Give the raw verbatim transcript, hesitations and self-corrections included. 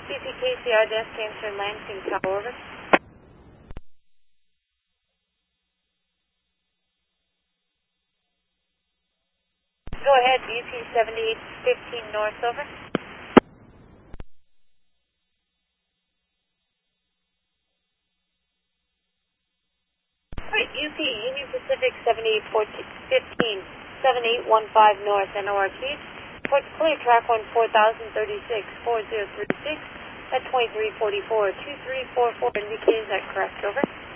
B P K C R desk answer Lansing Tower, over. Go ahead, B P seventy-eight fifteen North, over. Alright, U P Union Pacific seventy-eight fifteen, seven eight one five North, N O R T. Report to clear, track one four thousand thirty-six, four zero three six at twenty-three forty-four, two three four four, indicated, is that correct, over?